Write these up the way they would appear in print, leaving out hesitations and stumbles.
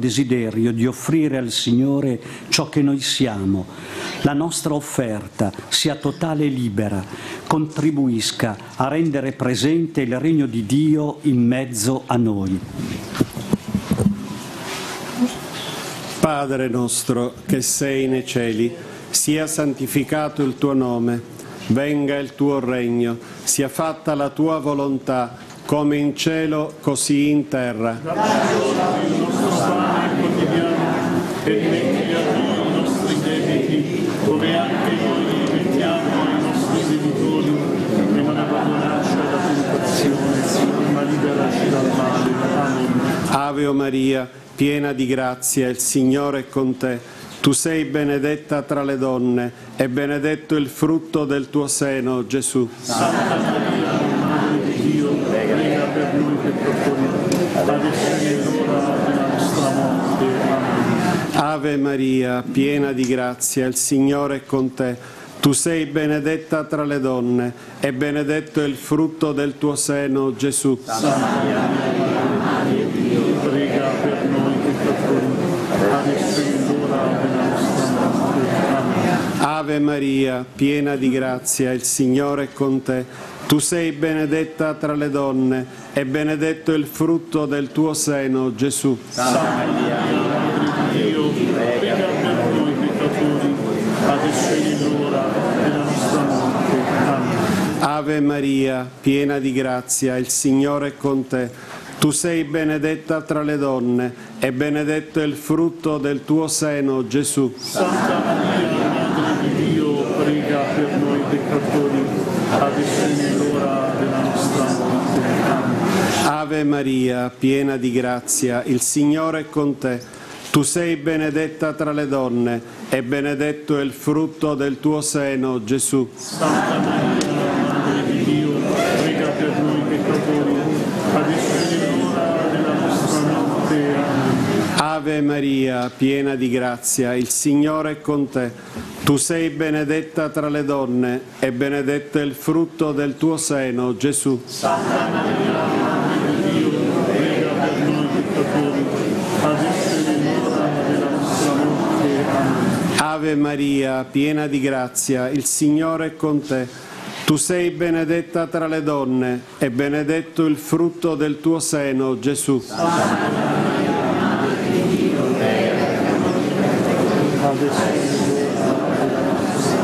desiderio di offrire al Signore ciò che noi siamo. La nostra offerta sia totale e libera, contribuisca a rendere presente il regno di Dio in mezzo a noi. Padre nostro che sei nei cieli, sia santificato il tuo nome, venga il tuo regno, sia fatta la tua volontà, come in cielo così in terra. Dacci ora il nostro pane quotidiano e rimetti a noi i nostri debiti, come anche noi rimettiamo ai nostri debitori, e non abbandonarci alla tentazione, ma liberaci dal male. Amen. Ave Maria, piena di grazia, il Signore è con te. Tu sei benedetta tra le donne e benedetto il frutto del tuo seno, Gesù. Santa Maria, Madre di Dio, prega per noi peccatori, adesso è l'ora della nostra morte. Amen. Ave Maria, piena di grazia, il Signore è con te. Tu sei benedetta tra le donne e benedetto il frutto del tuo seno, Gesù. Santa Maria, Madre di Dio, prega per noi peccatori, adesso è l'ora della nostra morte. Amen. Ave Maria, piena di grazia, il Signore è con te. Tu sei benedetta tra le donne e benedetto il frutto del tuo seno, Gesù. Santa Maria, Madre di Dio, prega per noi peccatori, adesso è l'ora della nostra morte. Amen. Ave Maria, piena di grazia, il Signore è con te. Tu sei benedetta tra le donne e benedetto il frutto del tuo seno, Gesù. Santa Maria, Madre di Dio, prega per noi peccatori, adesso è l'ora della nostra morte. Amen. Ave Maria, piena di grazia, il Signore è con te. Tu sei benedetta tra le donne e benedetto il frutto del tuo seno, Gesù. Santa Maria, Madre di Dio, prega per noi peccatori, adesso è l'ora della nostra morte. Amen. Ave Maria, piena di grazia, il Signore è con te. Tu sei benedetta tra le donne e benedetto il frutto del tuo seno, Gesù. Santa Maria, Madre di Dio, prega per noi peccatori, adesso è l'ora della nostra morte. Amen. Ave Maria, piena di grazia, il Signore è con te. Tu sei benedetta tra le donne e benedetto il frutto del tuo seno, Gesù. Santa Maria, Madre di Dio, prega per noi peccatori, adesso è l'ora della nostra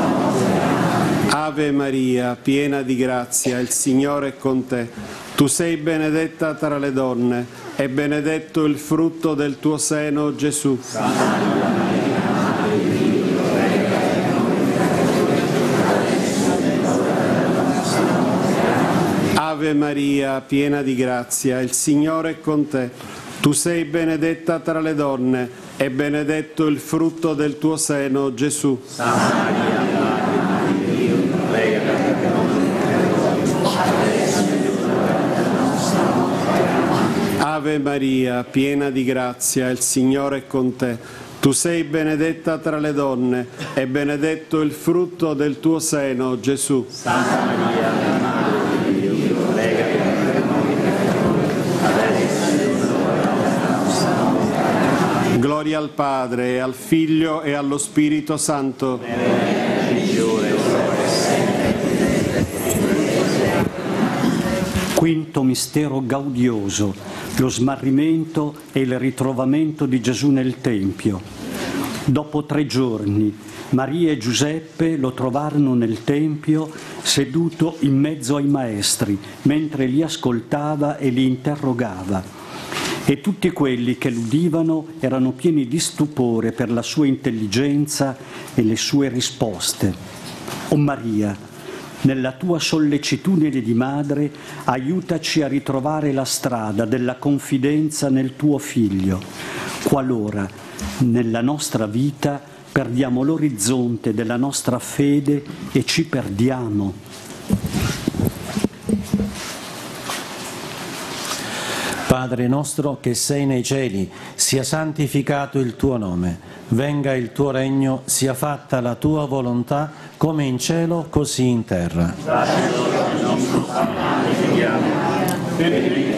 morte. Ave Maria, piena di grazia, il Signore è con te. Tu sei benedetta tra le donne e benedetto il frutto del tuo seno, Gesù. Santa Maria, Madre di Dio, prega per noi peccatori, adesso è l'ora della nostra morte. Ave Maria, piena di grazia, il Signore è con te. Tu sei benedetta tra le donne e benedetto il frutto del tuo seno, Gesù. Santa Maria, Madre di Dio, prega per noi peccatori, adesso è l'ora della nostra morte. Ave Maria, piena di grazia, il Signore è con te. Tu sei benedetta tra le donne e benedetto il frutto del tuo seno, Gesù. Santa Maria, Madre di Dio, prega per noi peccatori, adesso è l'ora della nostra morte. Gloria al Padre, al Figlio e allo Spirito Santo. Quinto mistero gaudioso, lo smarrimento e il ritrovamento di Gesù nel Tempio. Dopo 3 giorni, Maria e Giuseppe lo trovarono nel Tempio seduto in mezzo ai maestri, mentre li ascoltava e li interrogava. E tutti quelli che l'udivano erano pieni di stupore per la sua intelligenza e le sue risposte. O Maria, nella tua sollecitudine di madre, aiutaci a ritrovare la strada della confidenza nel tuo Figlio, qualora nella nostra vita perdiamo l'orizzonte della nostra fede e ci perdiamo. Padre nostro che sei nei cieli, sia santificato il tuo nome, venga il tuo regno, sia fatta la tua volontà, come in cielo, così in terra. Dacci oggi il nostro pane quotidiano, e